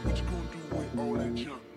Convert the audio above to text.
What you gonna do with all that junk?